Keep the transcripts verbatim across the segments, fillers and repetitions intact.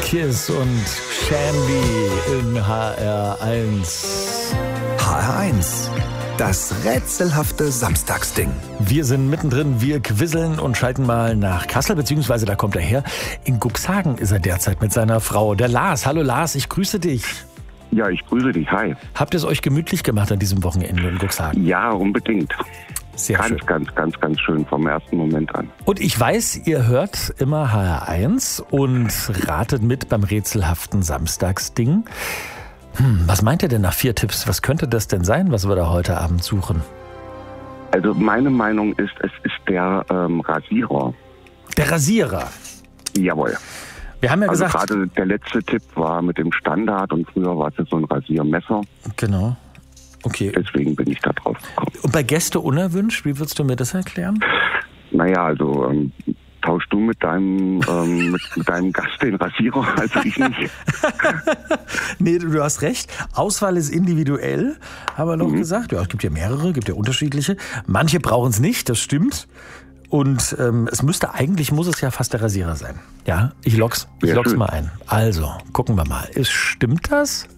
Kiss und Shandy in H R eins. H R eins. Das rätselhafte Samstagsding. Wir sind mittendrin, wir quizzeln und schalten mal nach Kassel, beziehungsweise da kommt er her. In Cuxhagen ist er derzeit mit seiner Frau, der Lars. Hallo Lars, ich grüße dich. Ja, ich grüße dich. Hi. Habt ihr es euch gemütlich gemacht an diesem Wochenende in Cuxhagen? Ja, unbedingt. Sehr ganz, schön. ganz, ganz, ganz schön vom ersten Moment an. Und ich weiß, ihr hört immer H R eins und ratet mit beim rätselhaften Samstagsding. Hm, was meint ihr denn nach vier Tipps? Was könnte das denn sein, was wir da heute Abend suchen? Also meine Meinung ist, es ist der ähm, Rasierer. Der Rasierer. Jawohl. Wir haben ja Also gesagt... gerade der letzte Tipp war mit dem Standard und früher war es ja so ein Rasiermesser. Genau. Okay. Deswegen bin ich da drauf gekommen. Und bei Gäste unerwünscht, wie würdest du mir das erklären? Naja, also ähm, tauschst du mit deinem, ähm, mit, mit deinem Gast den Rasierer, also ich nicht. Nee, du hast recht. Auswahl ist individuell, haben wir noch mhm. gesagt. Ja, es gibt ja mehrere, gibt ja unterschiedliche. Manche brauchen es nicht, das stimmt. Und ähm, es müsste eigentlich, muss es ja fast der Rasierer sein. Ja, ich lock's, ich lock's mal ein. Also, gucken wir mal. Ist, stimmt das?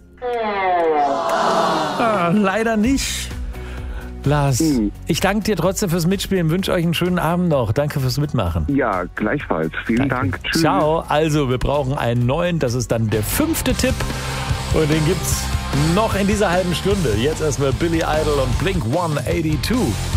Ah, leider nicht. Lars, mhm. ich danke dir trotzdem fürs Mitspielen, wünsche euch einen schönen Abend noch. Danke fürs Mitmachen. Ja, gleichfalls. Vielen danke. Dank. Tschüss. Ciao. Also, wir brauchen einen neuen. Das ist dann der fünfte Tipp. Und den gibt's noch in dieser halben Stunde. Jetzt erstmal Billy Idol und Blink hundertzweiundachtzig.